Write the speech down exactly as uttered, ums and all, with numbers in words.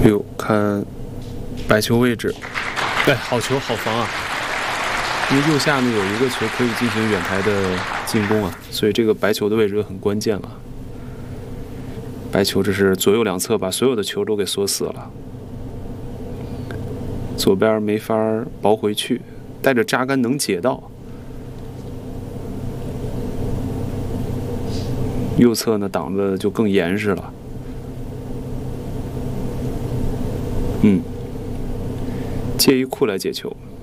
哎呦，看白球位置，哎，好球，好防啊！因为右下呢有一个球可以进行远台的进攻啊，所以这个白球的位置很关键了。白球这是左右两侧把所有的球都给锁死了，左边没法薄回去，带着扎杆能解到。右侧呢挡的就更严实了。嗯，借一库来解球。